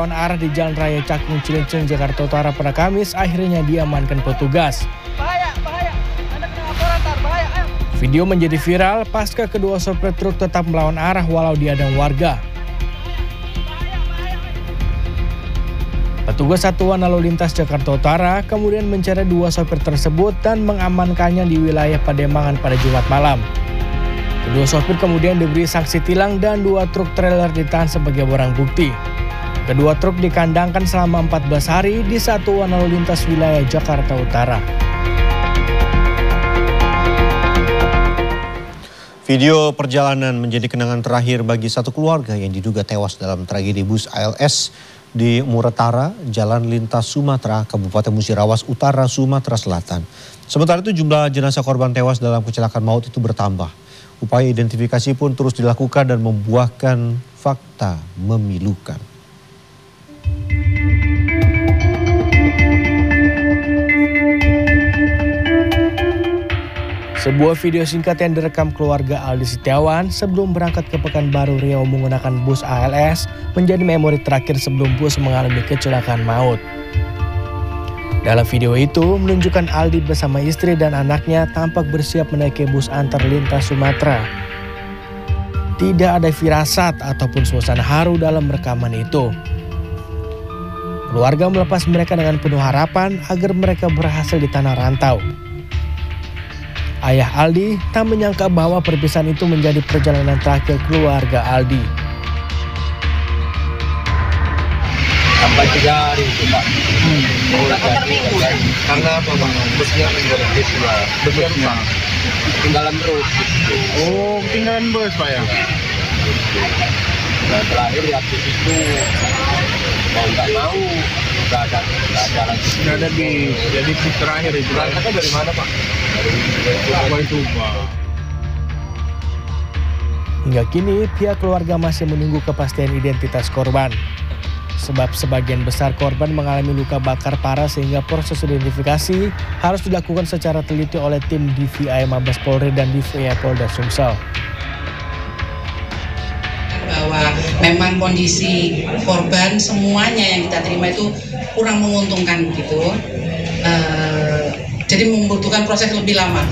melawan arah di Jalan Raya Cakung Cilincing, Jakarta Utara pada Kamis akhirnya diamankan petugas. Bahaya. Anda kena laporan, bahaya. Ayo. Video menjadi viral pasca kedua sopir truk tetap melawan arah walau dihadang warga. Petugas Satuan Lalu Lintas Jakarta Utara kemudian mencari dua sopir tersebut dan mengamankannya di wilayah Pademangan pada Jumat malam. Kedua sopir kemudian diberi sanksi tilang dan dua truk trailer ditahan sebagai barang bukti. Kedua truk dikandangkan selama 14 hari di Satuan Lalu Lintas wilayah Jakarta Utara. Video perjalanan menjadi kenangan terakhir bagi satu keluarga yang diduga tewas dalam tragedi bus ALS di Muratara, Jalan Lintas Sumatera, Kabupaten Musirawas Utara, Sumatera Selatan. Sementara itu jumlah jenazah korban tewas dalam kecelakaan maut itu bertambah. Upaya identifikasi pun terus dilakukan dan membuahkan fakta memilukan. Sebuah video singkat yang direkam keluarga Aldi Setiawan sebelum berangkat ke Pekanbaru Riau menggunakan bus ALS menjadi memori terakhir sebelum bus mengalami kecelakaan maut. Dalam video itu menunjukkan Aldi bersama istri dan anaknya tampak bersiap menaiki bus antar lintas Sumatera. Tidak ada firasat ataupun suasana haru dalam rekaman itu. Keluarga melepas mereka dengan penuh harapan agar mereka berhasil di tanah rantau. Ayah Aldi tak menyangka bahwa perpisahan itu menjadi perjalanan terakhir keluarga Aldi. Sampai 3 hari itu Pak. Karena apa Pak? Busnya berhenti sudah. Busnya rusak. Ketinggalan terus. Oh, ketinggalan bus Pak ya? Nah terakhir ya di situ mau nggak mau nggak ada lagi. Nggak ada bis. Jadi bis terakhir itu. Berangkatnya dari mana Pak? Dari Tuba. Hingga kini pihak keluarga masih menunggu kepastian identitas korban. Sebab sebagian besar korban mengalami luka bakar parah sehingga proses identifikasi harus dilakukan secara teliti oleh tim DVI Mabes Polri dan DVI Polda Sumsel. Bahwa memang kondisi korban semuanya yang kita terima itu kurang menguntungkan gitu. Jadi membutuhkan proses lebih lama.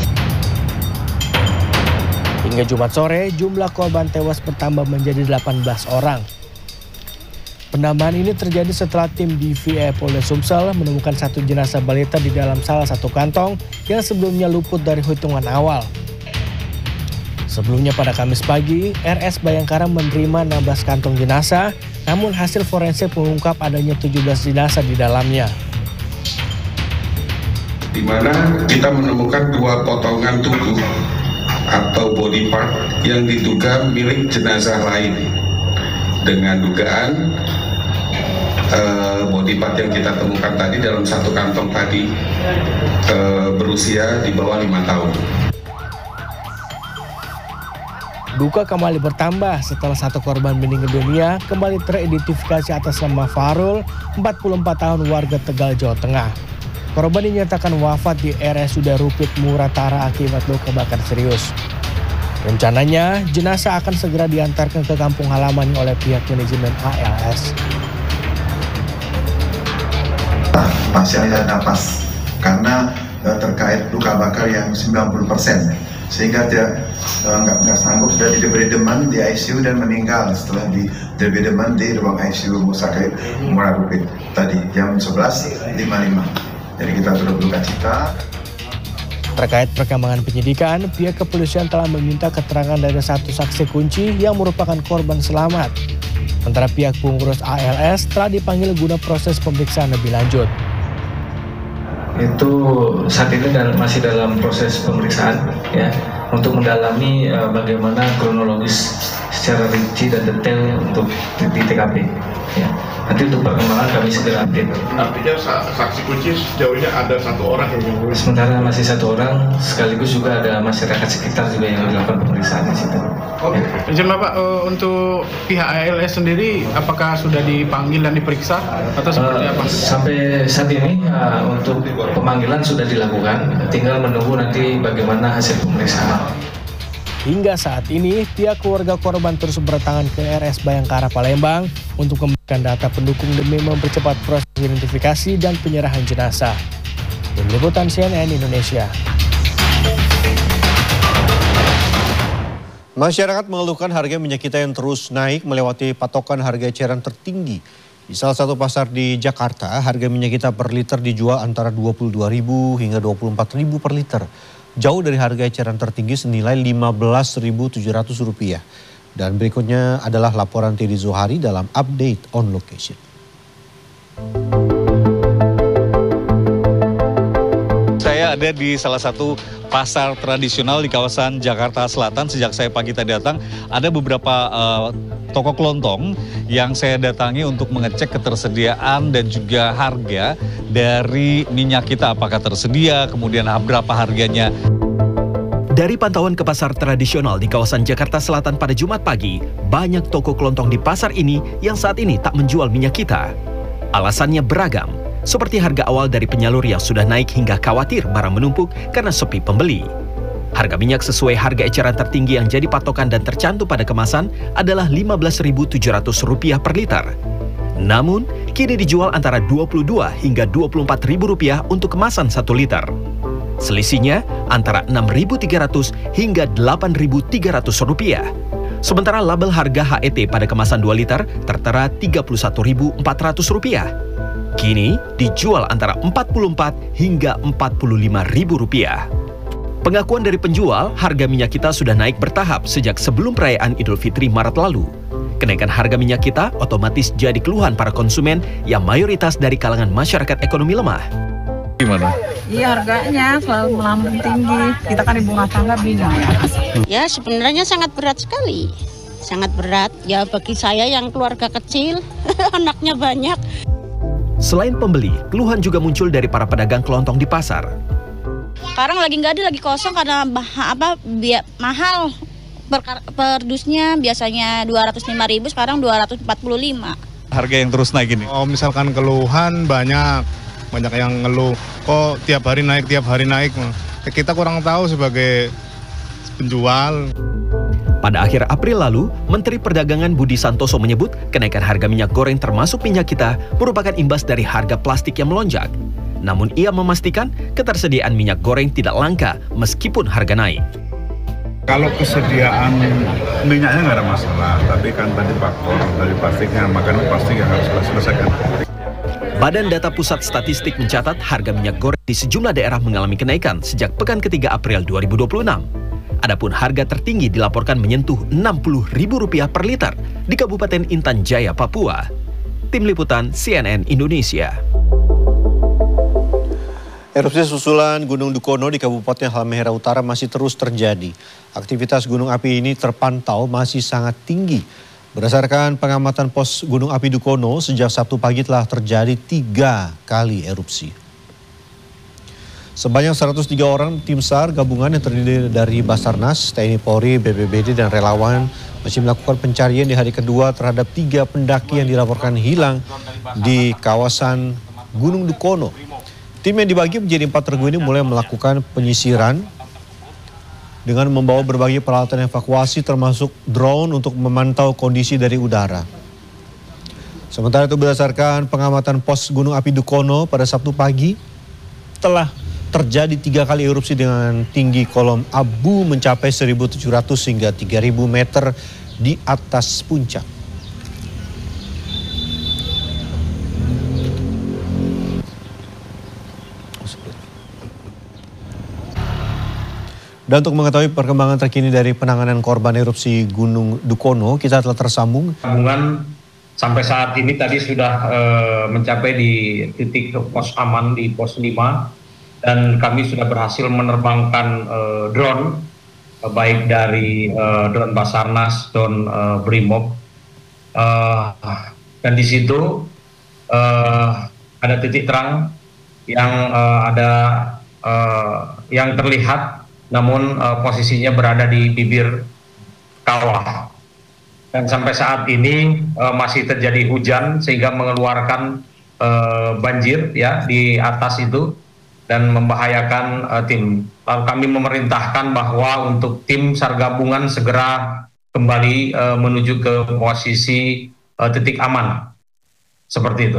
Hingga Jumat sore, jumlah korban tewas bertambah menjadi 18 orang. Penambahan ini terjadi setelah tim DVI Polda Sumsel menemukan satu jenazah balita di dalam salah satu kantong yang sebelumnya luput dari hitungan awal. Sebelumnya pada Kamis pagi, RS Bayangkara menerima 16 kantong jenazah, namun hasil forensik mengungkap adanya 17 jenazah di dalamnya. Di mana kita menemukan 2 potongan tubuh atau body part yang diduga milik jenazah lain. Dengan dugaan body part yang kita temukan tadi dalam satu kantong tadi berusia di bawah 5 tahun. Duka kembali bertambah setelah satu korban meninggal dunia kembali teridentifikasi atas nama Farul, 44 tahun warga Tegal, Jawa Tengah. Korban dinyatakan wafat di RSUD Rupit Muratara akibat luka bakar serius. Rencananya, jenazah akan segera diantarkan ke kampung halaman oleh pihak manajemen ALS. Masih ada napas karena terkait luka bakar yang 90%, sehingga dia nggak sanggup, sudah dideman di ICU dan meninggal setelah dideman di ruang ICU Musakit Murarupit tadi jam 11.55. Jadi kita turut berduka cita. Terkait perkembangan penyidikan, pihak kepolisian telah meminta keterangan dari satu saksi kunci yang merupakan korban selamat. Sementara pihak pengurus ALS telah dipanggil guna proses pemeriksaan lebih lanjut. Itu saat ini masih dalam proses pemeriksaan ya, untuk mendalami bagaimana kronologis secara rinci dan detail untuk di TKP ya. Nanti untuk perkembangan kami segera update. Artinya saksi kunci sejauh ini ada 1 orang yang sementara masih 1 orang, sekaligus juga ada masyarakat sekitar juga yang dilakukan pemeriksaan di situ. Oke. Izin Bapak, untuk pihak ALS sendiri apakah sudah dipanggil dan diperiksa atau seperti apa? Sampai saat ini untuk untuk pemanggilan sudah dilakukan, tinggal menunggu nanti bagaimana hasil pemeriksaan. Hingga saat ini, pihak keluarga korban terus berdatangan ke RS Bayangkara Palembang untuk memberikan data pendukung demi mempercepat proses identifikasi dan penyerahan jenazah. Tim Liputan CNN Indonesia. Masyarakat mengeluhkan harga minyak kita yang terus naik melewati patokan harga eceran tertinggi. Di salah satu pasar di Jakarta, harga minyak kita per liter dijual antara Rp22.000 hingga Rp24.000 per liter. Jauh dari harga eceran tertinggi senilai Rp15.700. Dan berikutnya adalah laporan Teddy Zuhari dalam Update on Location. Saya ada di salah satu pasar tradisional di kawasan Jakarta Selatan. Sejak saya pagi tadi datang, ada beberapa toko kelontong yang saya datangi untuk mengecek ketersediaan dan juga harga dari minyak kita. Apakah tersedia, kemudian berapa harganya. Dari pantauan ke pasar tradisional di kawasan Jakarta Selatan pada Jumat pagi, banyak toko kelontong di pasar ini yang saat ini tak menjual minyak kita. Alasannya beragam, seperti harga awal dari penyalur yang sudah naik hingga khawatir barang menumpuk karena sepi pembeli. Harga minyak sesuai harga eceran tertinggi yang jadi patokan dan tercantum pada kemasan adalah Rp15.700 per liter. Namun, kini dijual antara Rp22 hingga Rp24.000 untuk kemasan 1 liter. Selisihnya antara Rp6.300 hingga Rp8.300. Sementara label harga HET pada kemasan 2 liter tertera Rp31.400. Kini dijual antara Rp44 hingga Rp45.000. Pengakuan dari penjual, harga minyak kita sudah naik bertahap sejak sebelum perayaan Idul Fitri Maret lalu. Kenaikan harga minyak kita otomatis jadi keluhan para konsumen yang mayoritas dari kalangan masyarakat ekonomi lemah. Gimana? Iya, harganya selalu melambung tinggi. Kita kan ibu rumah tangga bingung. Ya sebenarnya sangat berat sekali. Sangat berat ya bagi saya yang keluarga kecil, anaknya banyak. Selain pembeli, keluhan juga muncul dari para pedagang kelontong di pasar. Sekarang lagi nggak ada, lagi kosong karena mahal. Per dusnya biasanya Rp205.000, sekarang Rp245. Harga yang terus naik ini. Oh, misalkan keluhan banyak yang ngeluh, kok tiap hari naik. Kita kurang tahu sebagai penjual. Pada akhir April lalu, Menteri Perdagangan Budi Santoso menyebut kenaikan harga minyak goreng termasuk minyak kita merupakan imbas dari harga plastik yang melonjak. Namun ia memastikan ketersediaan minyak goreng tidak langka meskipun harga naik. Kalau kesediaan minyaknya nggak ada masalah, tapi kan tadi faktor dari plastiknya, makanya plastik yang harus kita selesaikan. Badan Data Pusat Statistik mencatat harga minyak goreng di sejumlah daerah mengalami kenaikan sejak pekan ketiga April 2026. Adapun harga tertinggi dilaporkan menyentuh Rp60.000 per liter di Kabupaten Intan Jaya, Papua. Tim Liputan CNN Indonesia. Erupsi susulan Gunung Dukono di Kabupaten Halmahera Utara masih terus terjadi. Aktivitas gunung api ini terpantau masih sangat tinggi. Berdasarkan pengamatan pos Gunung Api Dukono, sejak Sabtu pagi telah terjadi 3 kali erupsi. Sebanyak 103 orang tim SAR gabungan yang terdiri dari Basarnas, TNI Polri, BPBD, dan relawan masih melakukan pencarian di hari kedua terhadap 3 pendaki yang dilaporkan hilang di kawasan Gunung Dukono. Tim yang dibagi menjadi 4 regu ini mulai melakukan penyisiran dengan membawa berbagai peralatan evakuasi termasuk drone untuk memantau kondisi dari udara. Sementara itu berdasarkan pengamatan pos Gunung Api Dukono pada Sabtu pagi telah terjadi 3 kali erupsi dengan tinggi kolom abu mencapai 1.700 hingga 3.000 meter di atas puncak. Dan untuk mengetahui perkembangan terkini dari penanganan korban erupsi Gunung Dukono, kita telah tersambung. Gabungan sampai saat ini tadi sudah mencapai di titik pos aman di pos 5 dan kami sudah berhasil menerbangkan drone baik dari drone Basarnas, drone Brimob, dan di situ ada titik terang yang yang terlihat. Namun posisinya berada di bibir kawah. Dan sampai saat ini masih terjadi hujan sehingga mengeluarkan banjir ya di atas itu. dan membahayakan tim. Lalu kami memerintahkan bahwa untuk tim SAR gabungan segera kembali menuju ke posisi titik aman. Seperti itu.